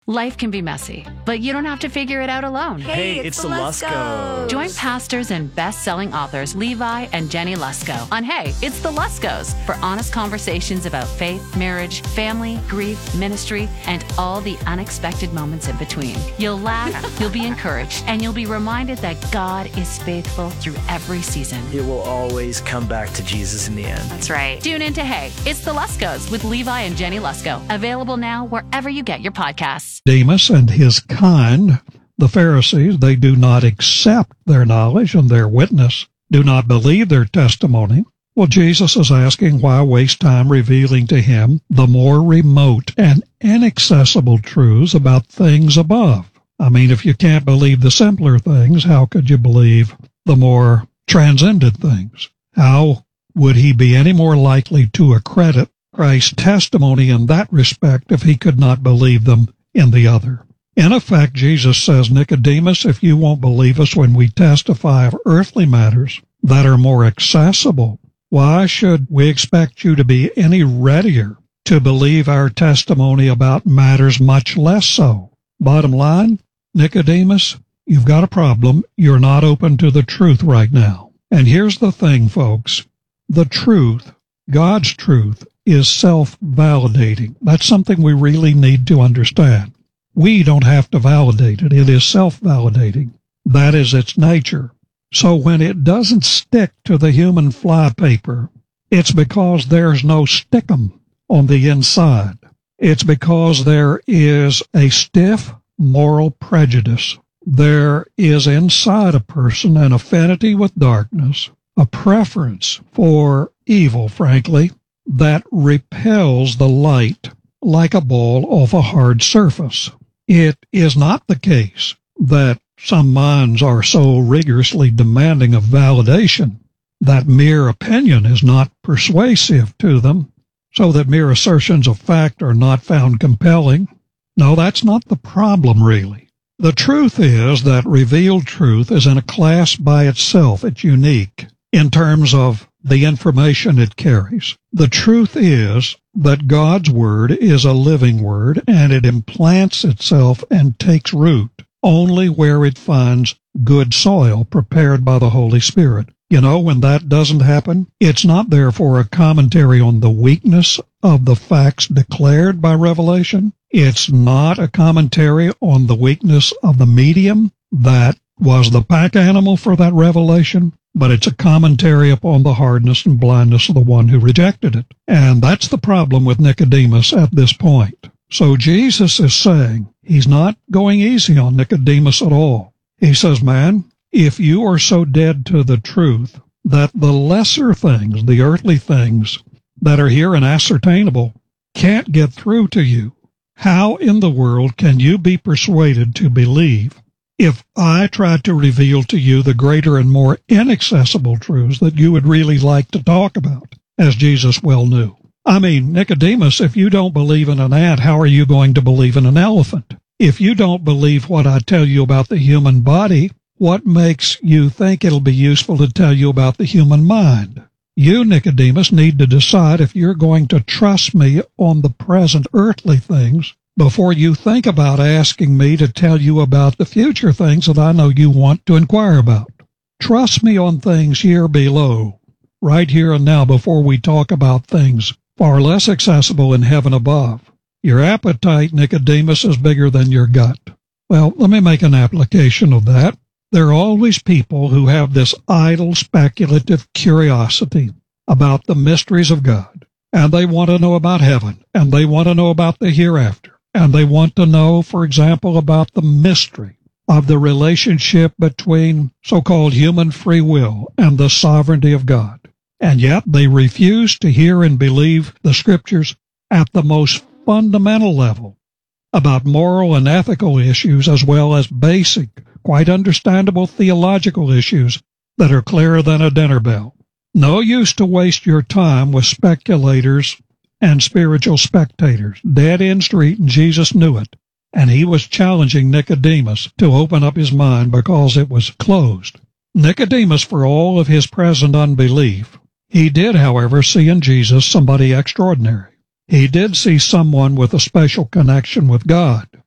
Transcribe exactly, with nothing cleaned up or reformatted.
Life can be messy, but you don't have to figure it out alone. Hey, hey it's, it's the Luskos. Join pastors and best-selling authors Levi and Jenny Lusko on Hey, It's the Luskos for honest conversations about faith, marriage, family, grief, ministry, and all the unexpected moments in between. You'll laugh, you'll be encouraged, and you'll be reminded that God is faithful through every season. It will always come back to Jesus in the end. That's right. Tune in to Hey, It's the Luskos with Levi and Jenny Lusko. Available now wherever you get your podcasts. Demas and his kind, the Pharisees, they do not accept their knowledge and their witness, do not believe their testimony. Well, Jesus is asking why waste time revealing to him the more remote and inaccessible truths about things above. I mean, if you can't believe the simpler things, how could you believe the more transcendent things? How would he be any more likely to accredit Christ's testimony in that respect if he could not believe them in the other? In effect, Jesus says, Nicodemus, if you won't believe us when we testify of earthly matters that are more accessible, why should we expect you to be any readier to believe our testimony about matters much less so? Bottom line, Nicodemus, you've got a problem. You're not open to the truth right now. And here's the thing, folks. The truth, God's truth, is self-validating. That's something we really need to understand. We don't have to validate it. It is self-validating. That is its nature. So when it doesn't stick to the human flypaper, it's because there's no stickum on the inside. It's because there is a stiff moral prejudice. There is inside a person an affinity with darkness, a preference for evil, frankly, that repels the light like a ball off a hard surface. It is not the case that some minds are so rigorously demanding of validation that mere opinion is not persuasive to them, so that mere assertions of fact are not found compelling. No, that's not the problem, really. The truth is that revealed truth is in a class by itself. It's unique in terms of the information it carries. The truth is that God's Word is a living Word, and it implants itself and takes root only where it finds good soil prepared by the Holy Spirit. You know, when that doesn't happen, it's not therefore a commentary on the weakness of the facts declared by revelation. It's not a commentary on the weakness of the medium that was the pack animal for that revelation, but it's a commentary upon the hardness and blindness of the one who rejected it. And that's the problem with Nicodemus at this point. So Jesus is saying he's not going easy on Nicodemus at all. He says, man, if you are so dead to the truth that the lesser things, the earthly things that are here and ascertainable, can't get through to you, how in the world can you be persuaded to believe if I try to reveal to you the greater and more inaccessible truths that you would really like to talk about, as Jesus well knew? I mean, Nicodemus, if you don't believe in an ant, how are you going to believe in an elephant? If you don't believe what I tell you about the human body, what makes you think it'll be useful to tell you about the human mind? You, Nicodemus, need to decide if you're going to trust me on the present earthly things before you think about asking me to tell you about the future things that I know you want to inquire about. Trust me on things here below, right here and now, before we talk about things far less accessible in heaven above. Your appetite, Nicodemus, is bigger than your gut. Well, let me make an application of that. There are always people who have this idle, speculative curiosity about the mysteries of God, and they want to know about heaven, and they want to know about the hereafter, and they want to know, for example, about the mystery of the relationship between so-called human free will and the sovereignty of God. And yet they refuse to hear and believe the Scriptures at the most fundamental level about moral and ethical issues, as well as basic, quite understandable theological issues that are clearer than a dinner bell. No use to waste your time with speculators and spiritual spectators. Dead-end street, and Jesus knew it. And he was challenging Nicodemus to open up his mind because it was closed. Nicodemus, for all of his present unbelief, he did, however, see in Jesus somebody extraordinary. He did see someone with a special connection with God.